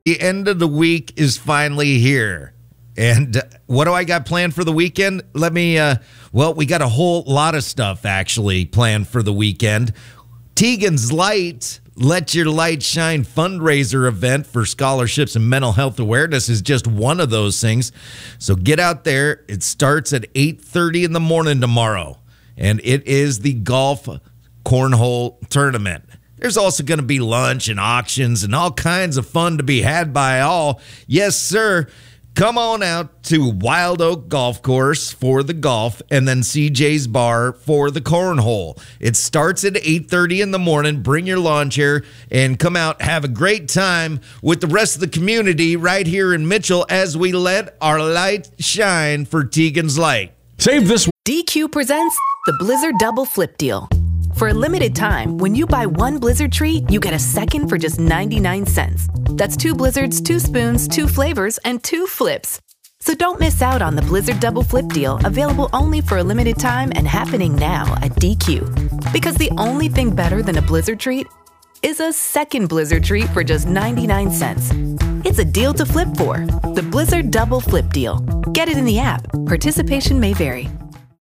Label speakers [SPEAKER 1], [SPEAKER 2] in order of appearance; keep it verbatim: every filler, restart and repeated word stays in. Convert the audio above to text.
[SPEAKER 1] The end of the week is finally here. And uh, what do I got planned for the weekend? Let me, uh, well, we got a whole lot of stuff actually planned for the weekend. Tegan's Light, Let Your Light Shine fundraiser event for scholarships and mental health awareness is just one of those things. So get out there. It starts at eight thirty in the morning tomorrow, and it is the golf cornhole tournament. There's also going to be lunch and auctions and all kinds of fun to be had by all. Yes, sir. Come on out to Wild Oak Golf Course for the golf and then C J's Bar for the cornhole. It starts at eight thirty in the morning. Bring your lawn chair and come out. Have a great time with the rest of the community right here in Mitchell as we let our light shine for Tegan's Light.
[SPEAKER 2] Save this.
[SPEAKER 3] D Q presents the Blizzard Double Flip Deal. For a limited time, when you buy one Blizzard treat, you get a second for just ninety-nine cents. That's two Blizzards, two spoons, two flavors, and two flips. So don't miss out on the Blizzard Double Flip Deal, available only for a limited time and happening now at D Q. Because the only thing better than a Blizzard treat is a second Blizzard treat for just ninety-nine cents. It's a deal to flip for. The Blizzard Double Flip Deal. Get it in the app. Participation may vary.